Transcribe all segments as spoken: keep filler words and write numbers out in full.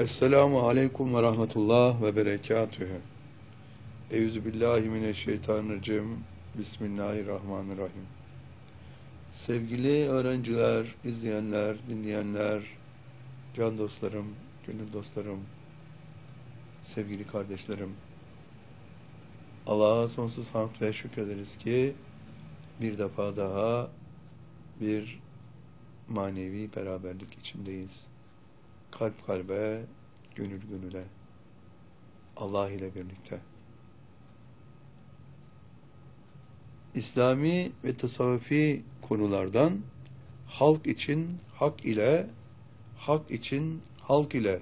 Esselamu aleyküm ve rahmetullah ve berekatühü. Euzubillahimineşşeytanirracim. Bismillahirrahmanirrahim. Sevgili öğrenciler, izleyenler, dinleyenler, can dostlarım, gönül dostlarım, sevgili kardeşlerim. Allah'a sonsuz hamd ve şükrederiz ki bir defa daha bir manevi beraberlik içindeyiz. Kalp kalbe, gönül gönüle, Allah ile birlikte. İslami ve tasavvufi konulardan halk için hak ile, hak için halk ile.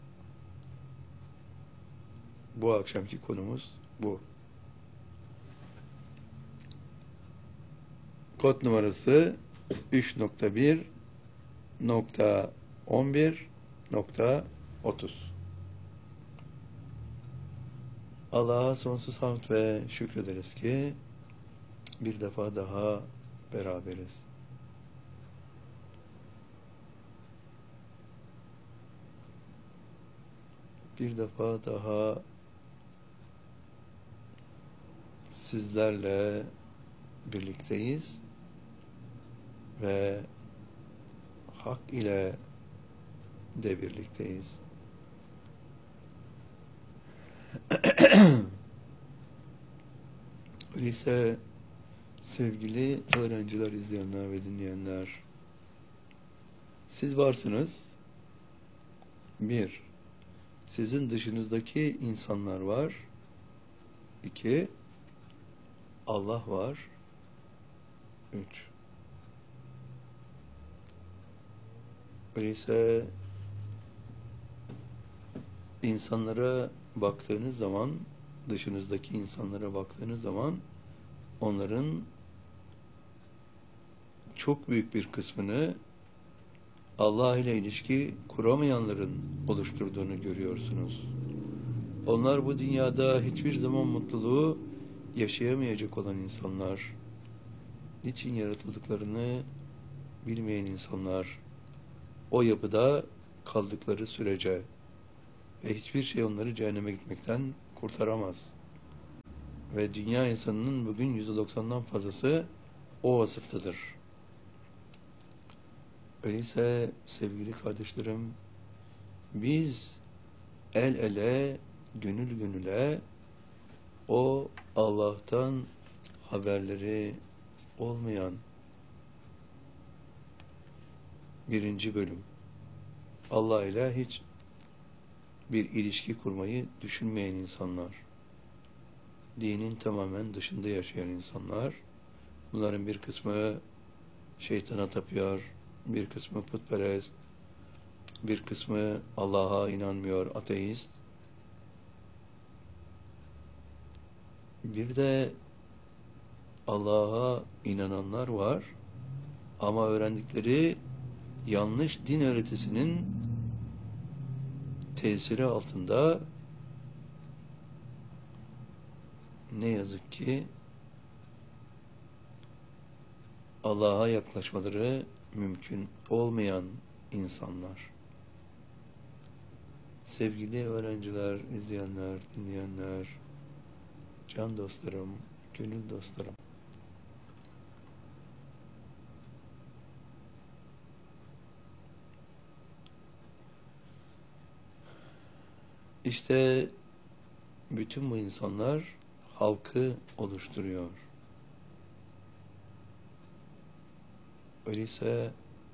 Bu akşamki konumuz bu. Kod numarası üç nokta bir nokta on bir nokta otuz. Allah'a sonsuz hamd ve şükrederiz ki bir defa daha beraberiz. Bir defa daha sizlerle birlikteyiz ve hak ile de birlikteyiz. Öyleyse sevgili öğrenciler, izleyenler ve dinleyenler, siz varsınız. Bir, sizin dışınızdaki insanlar var. İki, Allah var. Üç. Öyleyse insanlara baktığınız zaman, dışınızdaki insanlara baktığınız zaman onların çok büyük bir kısmını Allah ile ilişki kuramayanların oluşturduğunu görüyorsunuz. Onlar bu dünyada hiçbir zaman mutluluğu yaşayamayacak olan insanlar, niçin yaratıldıklarını bilmeyen insanlar, o yapıda kaldıkları sürece ve hiçbir şey onları cehenneme gitmekten kurtaramaz. Ve dünya insanının bugün yüzde doksandan fazlası o vasıftadır. Öyleyse sevgili kardeşlerim, biz el ele, gönül gönüle o Allah'tan haberleri olmayan birinci bölüm, Allah ile hiç bir ilişki kurmayı düşünmeyen insanlar, dinin tamamen dışında yaşayan insanlar, bunların bir kısmı şeytana tapıyor, bir kısmı putperest, bir kısmı Allah'a inanmıyor, ateist. Bir de Allah'a inananlar var ama öğrendikleri yanlış din öğretisinin tesiri altında ne yazık ki Allah'a yaklaşmaları mümkün olmayan insanlar. Sevgili öğrenciler, izleyenler, dinleyenler, can dostlarım, gönül dostlarım. İşte bütün bu insanlar halkı oluşturuyor. Öyleyse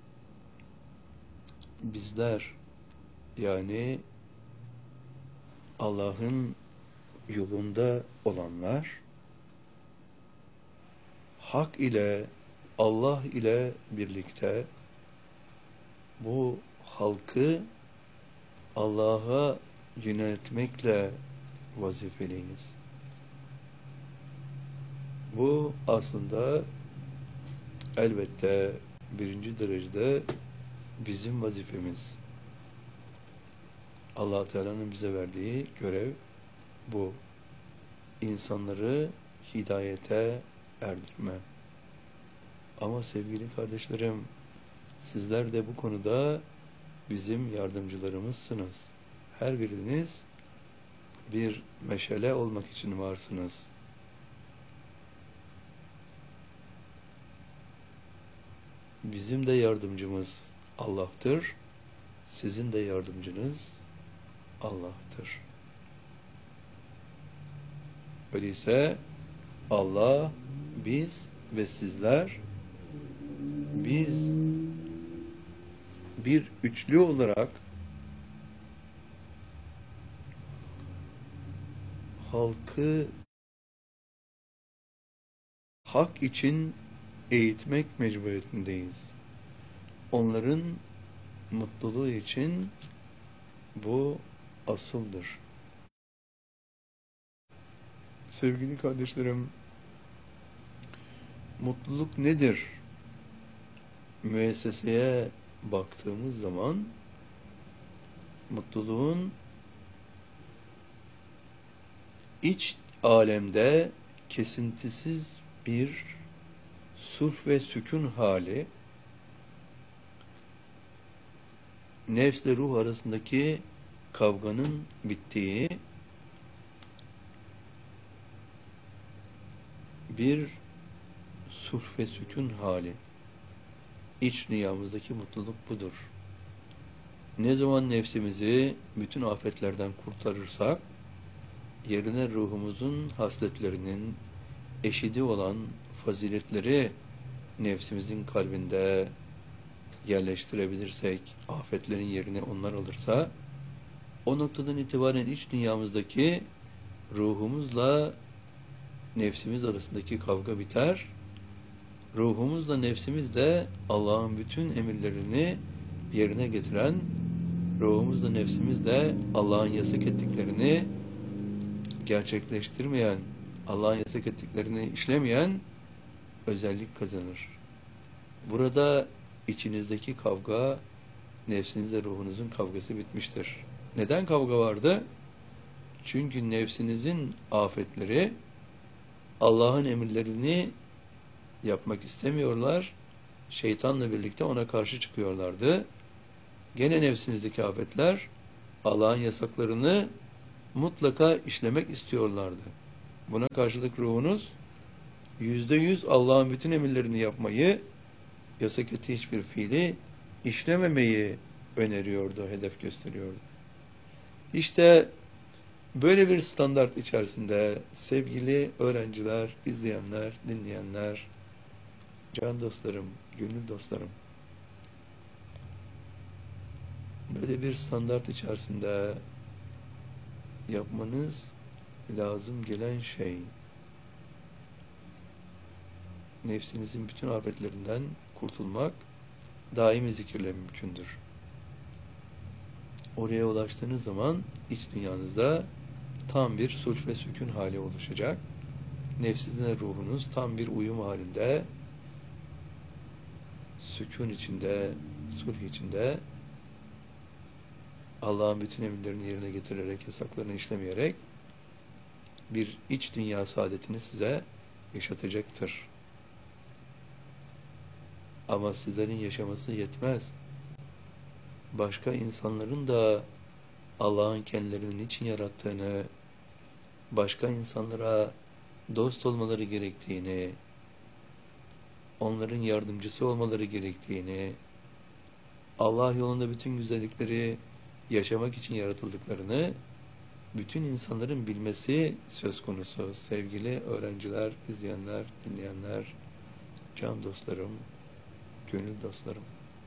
bizler, yani Allah'ın yolunda olanlar, hak ile, Allah ile birlikte bu halkı Allah'a yöneltmekle vazifeliyiz. Bu aslında elbette birinci derecede bizim vazifemiz. Allah Teala'nın bize verdiği görev bu. İnsanları hidayete erdirme. Ama sevgili kardeşlerim, sizler de bu konuda bizim yardımcılarımızsınız. Her biriniz bir meşale olmak için varsınız. Bizim de yardımcımız Allah'tır. Sizin de yardımcınız Allah'tır. Öyleyse Allah, biz ve sizler, biz bir üçlü olarak halkı hak için eğitmek mecburiyetindeyiz. Onların mutluluğu için bu asıldır. Sevgili kardeşlerim, mutluluk nedir? Müesseseye baktığımız zaman mutluluğun iç alemde kesintisiz bir sulh ve sükun hali, nefsle ruh arasındaki kavganın bittiği bir sulh ve sükun hali. İç dünyamızdaki mutluluk budur. Ne zaman nefsimizi bütün afetlerden kurtarırsak, yerine ruhumuzun hasletlerinin eşidi olan faziletleri nefsimizin kalbinde yerleştirebilirsek, afetlerin yerini onlar alırsa, o noktadan itibaren iç dünyamızdaki ruhumuzla nefsimiz arasındaki kavga biter. Ruhumuzla nefsimiz de Allah'ın bütün emirlerini yerine getiren, ruhumuzla nefsimiz de Allah'ın yasak ettiklerini gerçekleştirmeyen, Allah'ın yasak ettiklerini işlemeyen özellik kazanır. Burada içinizdeki kavga, nefsinizle ruhunuzun kavgası bitmiştir. Neden kavga vardı? Çünkü nefsinizin afetleri Allah'ın emirlerini yapmak istemiyorlar. Şeytanla birlikte ona karşı çıkıyorlardı. Gene nefsinizdeki afetler Allah'ın yasaklarını mutlaka işlemek istiyorlardı. Buna karşılık ruhunuz yüzde yüz Allah'ın bütün emirlerini yapmayı, yasak ettiği hiçbir fiili işlememeyi öneriyordu, hedef gösteriyordu. İşte böyle bir standart içerisinde sevgili öğrenciler, izleyenler, dinleyenler, can dostlarım, gönül dostlarım, böyle bir standart içerisinde yapmanız lazım gelen şey, nefsinizin bütün afetlerinden kurtulmak daimi zikirle mümkündür. Oraya ulaştığınız zaman iç dünyanızda tam bir sulh ve sükun hali oluşacak. Nefsinizle ruhunuz tam bir uyum halinde, sükun içinde, sulh içinde, Allah'ın bütün emirlerini yerine getirerek, yasaklarını işlemeyerek bir iç dünya saadetini size yaşatacaktır. Ama sizlerin yaşaması yetmez. Başka insanların da Allah'ın kendilerinin için yarattığını, başka insanlara dost olmaları gerektiğini, onların yardımcısı olmaları gerektiğini, Allah yolunda bütün güzellikleri yaşamak için yaratıldıklarını bütün insanların bilmesi söz konusu. Sevgili öğrenciler, izleyenler, dinleyenler, can dostlarım, gönül dostlarım.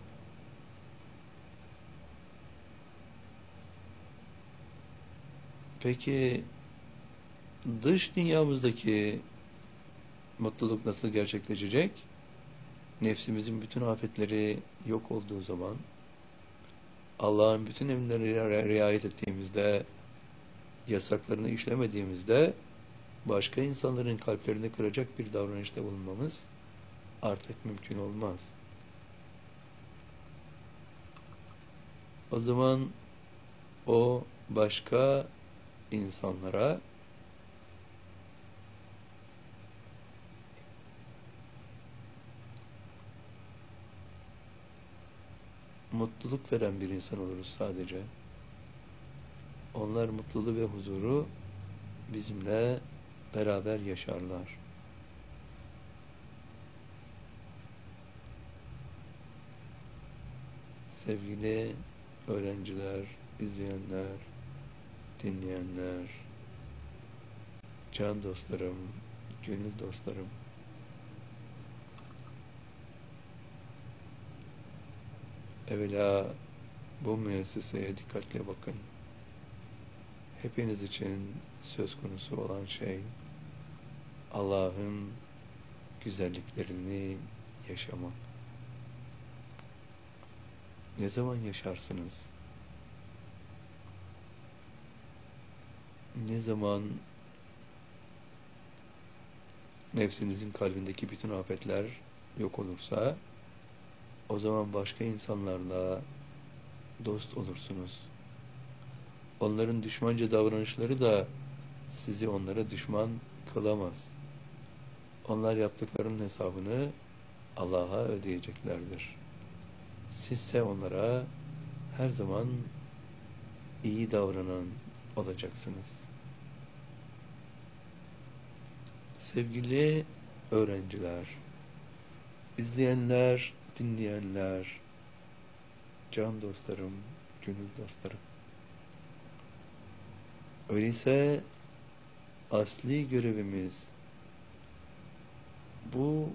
Peki dış dünyamızdaki mutluluk nasıl gerçekleşecek? Nefsimizin bütün afetleri yok olduğu zaman, Allah'ın bütün emirlerine riayet ettiğimizde, yasaklarını işlemediğimizde, başka insanların kalplerini kıracak bir davranışta bulunmamız artık mümkün olmaz. O zaman o başka insanlara mutluluk veren bir insan oluruz sadece. Onlar mutluluğu ve huzuru bizimle beraber yaşarlar. Sevgili öğrenciler, izleyenler, dinleyenler, can dostlarım, gönül dostlarım, evvela bu müesseseye dikkatle bakın. Hepiniz için söz konusu olan şey, Allah'ın güzelliklerini yaşamak. Ne zaman yaşarsınız? Ne zaman nefsinizin kalbindeki bütün afetler yok olursa, o zaman başka insanlarla dost olursunuz. Onların düşmanca davranışları da sizi onlara düşman kılamaz. Onlar yaptıklarının hesabını Allah'a ödeyeceklerdir. Sizse onlara her zaman iyi davranan olacaksınız. Sevgili öğrenciler, izleyenler, dinleyenler, can dostlarım, gönül dostlarım. Öyleyse asli görevimiz bu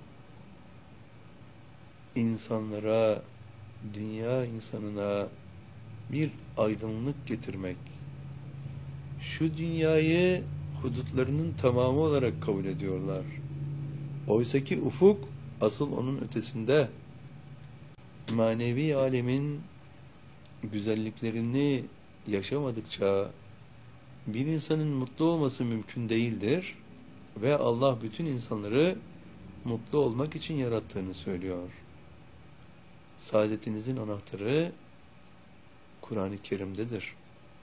insanlara, dünya insanına bir aydınlık getirmek. Şu dünyayı hudutlarının tamamı olarak kabul ediyorlar. Oysaki ufuk asıl onun ötesinde. Manevi alemin güzelliklerini yaşamadıkça bir insanın mutlu olması mümkün değildir ve Allah bütün insanları mutlu olmak için yarattığını söylüyor. Saadetinizin anahtarı Kur'an-ı Kerim'dedir.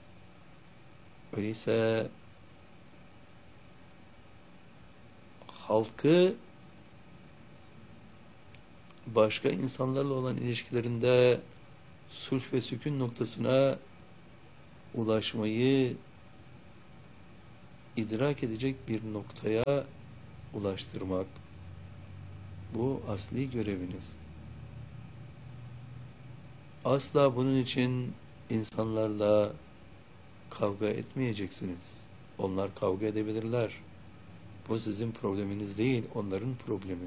Öyleyse halkı başka insanlarla olan ilişkilerinde sulh ve sükun noktasına ulaşmayı idrak edecek bir noktaya ulaştırmak, bu asli göreviniz. Asla bunun için insanlarla kavga etmeyeceksiniz. Onlar kavga edebilirler. Bu sizin probleminiz değil, onların problemi.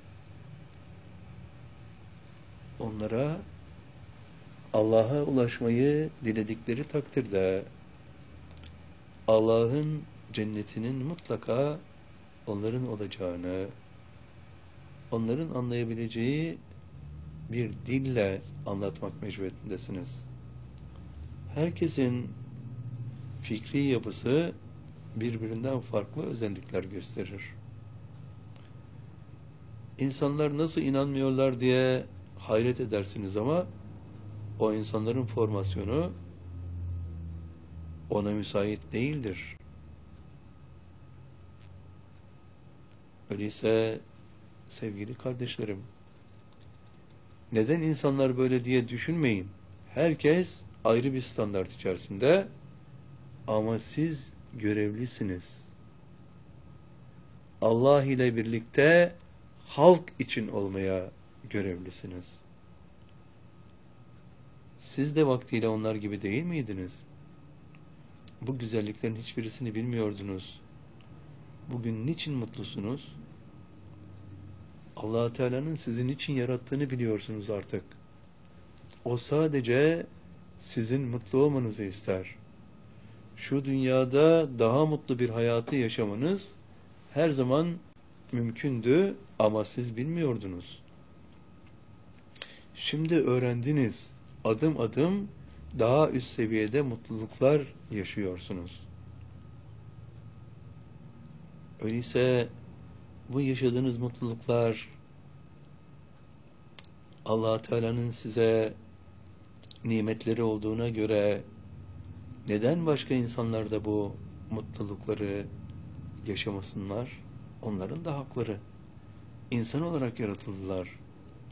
Onlara Allah'a ulaşmayı diledikleri takdirde Allah'ın cennetinin mutlaka onların olacağını, onların anlayabileceği bir dille anlatmak mecburiyetindesiniz. Herkesin fikri yapısı birbirinden farklı özellikler gösterir. İnsanlar nasıl inanmıyorlar diye hayret edersiniz ama o insanların formasyonu ona müsait değildir. Öyleyse sevgili kardeşlerim, neden insanlar böyle diye düşünmeyin. Herkes ayrı bir standart içerisinde ama siz görevlisiniz. Allah ile birlikte halk için olmaya görevlisiniz. Siz de vaktiyle onlar gibi değil miydiniz? Bu güzelliklerin hiçbirisini bilmiyordunuz. Bugün niçin mutlusunuz? Allah Teala'nın sizin için yarattığını biliyorsunuz artık. O sadece sizin mutlu olmanızı ister. Şu dünyada daha mutlu bir hayatı yaşamanız her zaman mümkündü ama siz bilmiyordunuz. Şimdi öğrendiniz. Adım adım daha üst seviyede mutluluklar yaşıyorsunuz. Öyleyse bu yaşadığınız mutluluklar Allah Teala'nın size nimetleri olduğuna göre neden başka insanlar da bu mutlulukları yaşamasınlar? Onların da hakları. İnsan olarak yaratıldılar.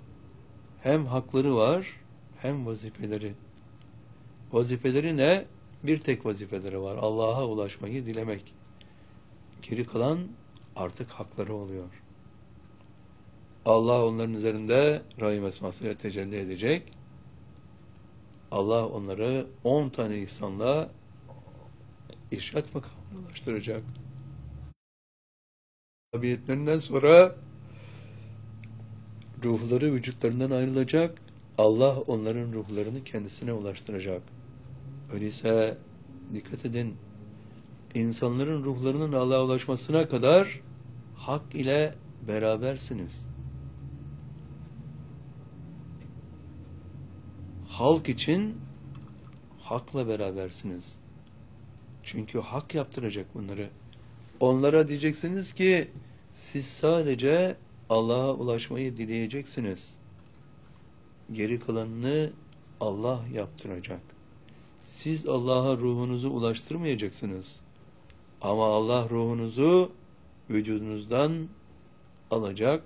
Hem hakları var hem vazifeleri. Vazifeleri ne? bir tek vazifeleri var. Allah'a ulaşmayı dilemek. Geri kalan artık hakları oluyor. Allah onların üzerinde Rahim esmasıyla tecelli edecek. Allah onları on tane ihsanla irşat makamına ulaştıracak. Tabiatlerinden sonra ruhları vücutlarından ayrılacak. Allah onların ruhlarını kendisine ulaştıracak. Öyleyse dikkat edin. İnsanların ruhlarının Allah'a ulaşmasına kadar hak ile berabersiniz. Halk için hakla berabersiniz. Çünkü hak yaptıracak bunları. Onlara diyeceksiniz ki siz sadece Allah'a ulaşmayı dileyeceksiniz. Geri kalanını Allah yaptıracak. Siz Allah'a ruhunuzu ulaştırmayacaksınız. Ama Allah ruhunuzu vücudunuzdan alacak,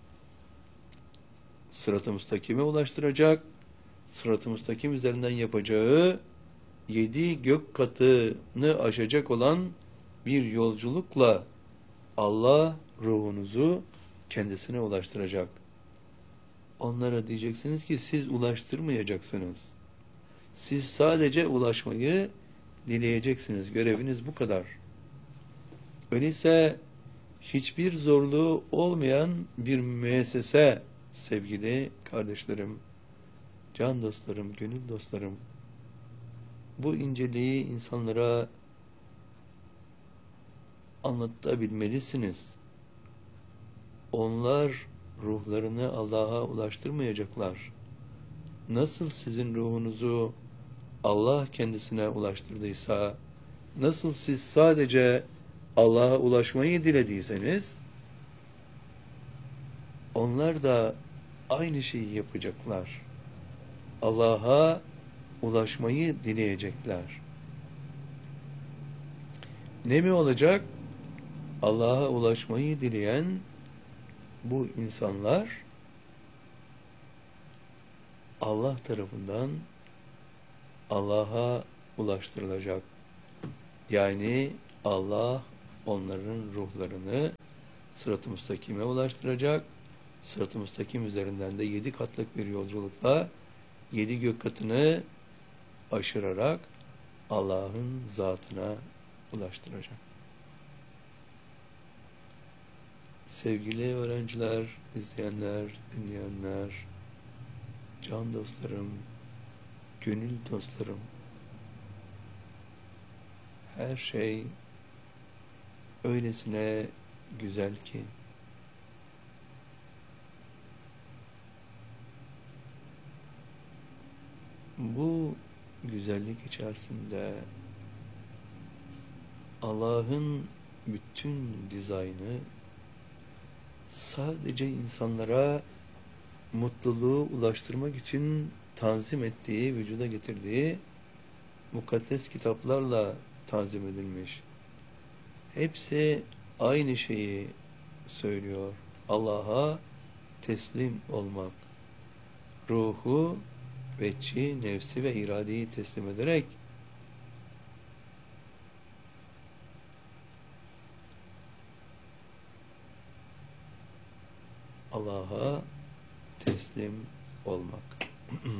sırat-ı müstakime ulaştıracak, sırat-ı müstakim üzerinden yapacağı yedi gök katını aşacak olan bir yolculukla Allah ruhunuzu kendisine ulaştıracak. Onlara diyeceksiniz ki siz ulaştırmayacaksınız. Siz sadece ulaşmayı dileyeceksiniz. Göreviniz bu kadar. Öyleyse hiçbir zorluğu olmayan bir müessese sevgili kardeşlerim, can dostlarım, gönül dostlarım, bu inceliği insanlara anlatabilmelisiniz. Onlar ruhlarını Allah'a ulaştırmayacaklar. Nasıl sizin ruhunuzu Allah kendisine ulaştırdıysa, nasıl siz sadece Allah'a ulaşmayı dilediyseniz, onlar da aynı şeyi yapacaklar. Allah'a ulaşmayı dileyecekler. Ne mi olacak? Allah'a ulaşmayı dileyen bu insanlar Allah tarafından Allah'a ulaştırılacak. Yani Allah onların ruhlarını sırat-ı müstakime ulaştıracak. Sırat-ı müstakim üzerinden de yedi katlık bir yolculukla yedi gök katını aşırarak Allah'ın zatına ulaştıracak. Sevgili öğrenciler, izleyenler, dinleyenler, can dostlarım, gönül dostlarım, her şey öylesine güzel ki bu güzellik içerisinde Allah'ın bütün dizaynı sadece insanlara mutluluğu ulaştırmak için tanzim ettiği, vücuda getirdiği mukaddes kitaplarla tanzim edilmiş. Hepsi aynı şeyi söylüyor. Allah'a teslim olmak. Ruhu, veçi, nefsi ve iradeyi teslim ederek Allah'a teslim olmak.